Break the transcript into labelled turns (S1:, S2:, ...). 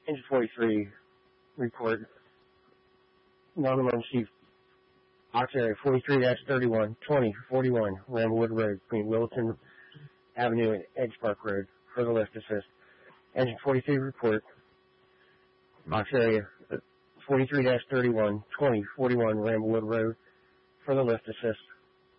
S1: Engine 43 report. Non-emergency box area 43-31, 2041 Ramblewood Road between Wilton Avenue and Edge Park Road. Further lift assist. Engine 43 report. Box area 43-31, 2041 Ramblewood Road. Further lift assist.